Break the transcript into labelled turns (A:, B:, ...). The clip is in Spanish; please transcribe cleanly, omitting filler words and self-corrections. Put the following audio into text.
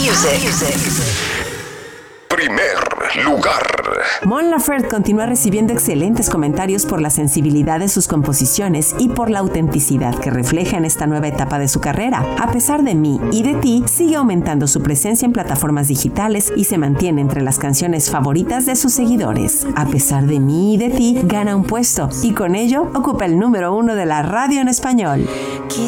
A: Primer lugar.
B: Mon Laferte continúa recibiendo excelentes comentarios por la sensibilidad de sus composiciones y por la autenticidad que refleja en esta nueva etapa de su carrera. A pesar de mí y de ti, sigue aumentando su presencia en plataformas digitales y se mantiene entre las canciones favoritas de sus seguidores. A pesar de mí y de ti, gana un puesto y con ello ocupa el número 1 de la radio en español.